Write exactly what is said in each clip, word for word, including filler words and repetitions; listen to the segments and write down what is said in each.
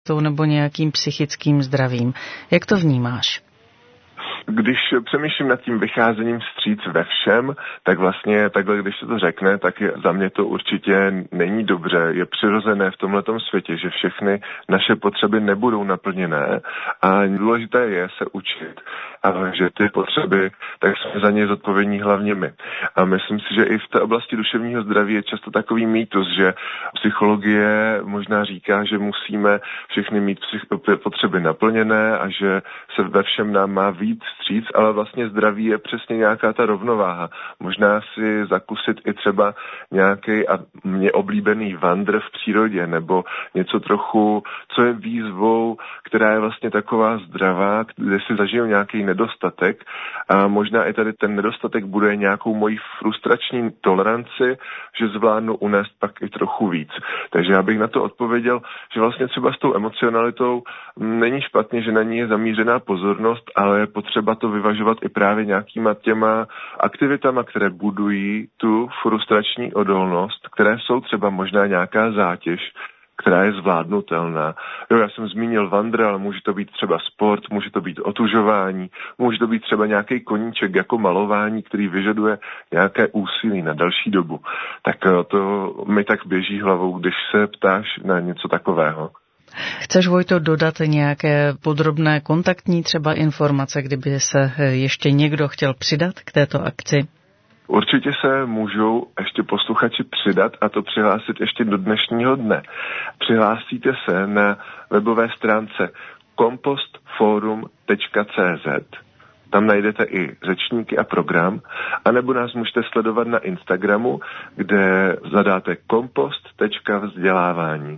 imunitou nebo nějakým psychickým zdravím. Jak to vnímáš? Když přemýšlím nad tím vycházením vstříc ve všem, tak vlastně takhle, když se to řekne, tak je, za mě to určitě není dobře. Je přirozené v tomhletom světě, že všechny naše potřeby nebudou naplněné a důležité je se učit, a že ty potřeby, tak jsme za ně zodpovědní hlavně my. A myslím si, že i v té oblasti duševního zdraví je často takový mýtus, že psychologie možná říká, že musíme všechny mít psych- potřeby naplněné a že se ve všem nám má víc vstříc, ale vlastně zdraví je přesně nějaká ta rovnováha. Možná si zakusit i třeba nějaký a mě oblíbený vandr v přírodě, nebo něco trochu, co je výzvou, která je vlastně taková zdravá, kde si zažiju nějaký nedostatek a možná i tady ten nedostatek bude nějakou mojí frustrační toleranci, že zvládnu unést pak i trochu víc. Takže já bych na to odpověděl, že vlastně třeba s tou emocionalitou není špatně, že na ní je zamířená pozornost, ale je potřeba to vyvažovat i právě nějakýma těma aktivitama, které budují tu frustrační odolnost, které jsou třeba možná nějaká zátěž, která je zvládnutelná. Jo, já jsem zmínil vandr, ale může to být třeba sport, může to být otužování, může to být třeba nějaký koníček jako malování, který vyžaduje nějaké úsilí na další dobu. Tak to mi tak běží hlavou, když se ptáš na něco takového. Chceš, Vojto, dodat nějaké podrobné kontaktní třeba informace, kdyby se ještě někdo chtěl přidat k této akci? Určitě se můžou ještě posluchači přidat a to přihlásit ještě do dnešního dne. Přihlásíte se na webové stránce kompostforum tečka cé zet. Tam najdete i řečníky a program, anebo nás můžete sledovat na Instagramu, kde zadáte kompost tečka vzdělávání.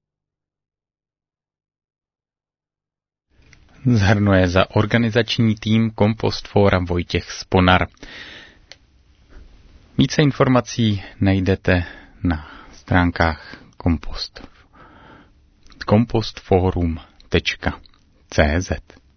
Zhrnuje za organizační tým Kompost Fóra Vojtěch Sponar. Více informací najdete na stránkách Kompost. kompostforum tečka cé zet.